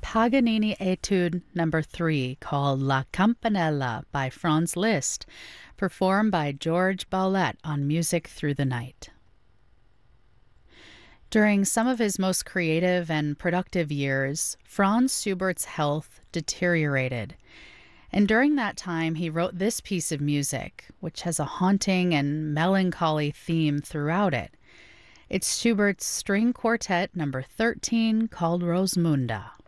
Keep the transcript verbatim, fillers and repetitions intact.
Paganini Etude Number three, called La Campanella by Franz Liszt, performed by George Baulette on Music Through the Night. During some of his most creative and productive years, Franz Schubert's health deteriorated. And during that time, he wrote this piece of music, which has a haunting and melancholy theme throughout it. It's Schubert's String Quartet Number thirteen, called Rosmunda.